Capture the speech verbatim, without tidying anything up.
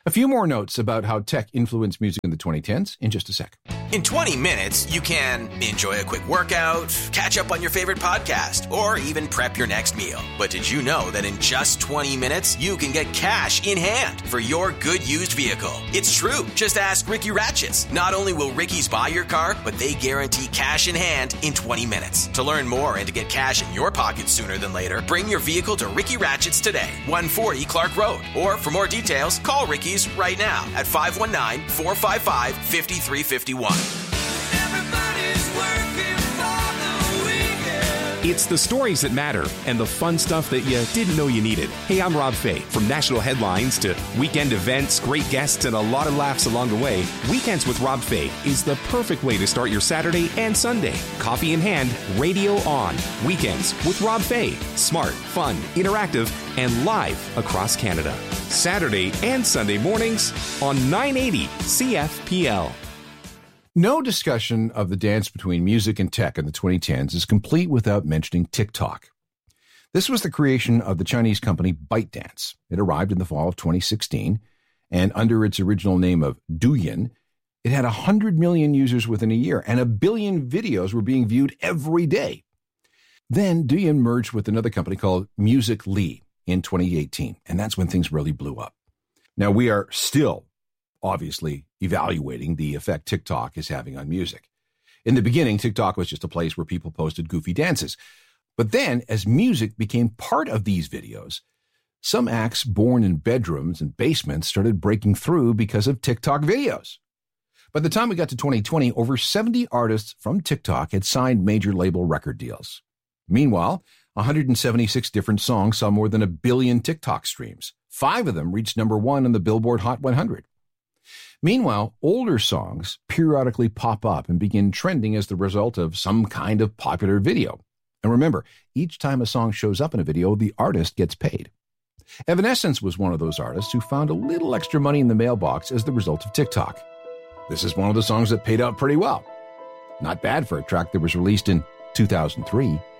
A few more notes about how tech influenced music in the twenty tens in just a sec. In twenty minutes, you can enjoy a quick workout, catch up on your favorite podcast, or even prep your next meal. But did you know that in just twenty minutes, you can get cash in hand for your good used vehicle? It's true. Just ask Ricky Ratchets. Not only will Ricky's buy your car, but they guarantee cash in hand in twenty minutes. To learn more and to get cash in your pocket sooner than later, bring your vehicle to Ricky Ratchets today, one forty Clark Road. Or for more details, call Ricky's right now at five one nine, four five five, five three five one. It's the stories that matter and the fun stuff that you didn't know you needed. Hey, I'm Rob Fay. From national headlines to weekend events, great guests, and a lot of laughs along the way, Weekends with Rob Fay is the perfect way to start your Saturday and Sunday. Coffee in hand, radio on. Weekends with Rob Fay. Smart, fun, interactive, and live across Canada. Saturday and Sunday mornings on nine eighty C F P L. No discussion of the dance between music and tech in the twenty tens is complete without mentioning TikTok. This was the creation of the Chinese company ByteDance. It arrived in the fall of twenty sixteen, and under its original name of Douyin, it had one hundred million users within a year, and a billion videos were being viewed every day. Then Douyin merged with another company called Musical.ly in twenty eighteen, and that's when things really blew up. Now, we are still obviously evaluating the effect TikTok is having on music. In the beginning, TikTok was just a place where people posted goofy dances. But then, as music became part of these videos, some acts born in bedrooms and basements started breaking through because of TikTok videos. By the time we got to twenty twenty, over seventy artists from TikTok had signed major label record deals. Meanwhile, one hundred seventy-six different songs saw more than a billion TikTok streams. Five of them reached number one on the Billboard Hot one hundred. Meanwhile, older songs periodically pop up and begin trending as the result of some kind of popular video. And remember, each time a song shows up in a video, the artist gets paid. Evanescence was one of those artists who found a little extra money in the mailbox as the result of TikTok. This is one of the songs that paid out pretty well. Not bad for a track that was released in two thousand three.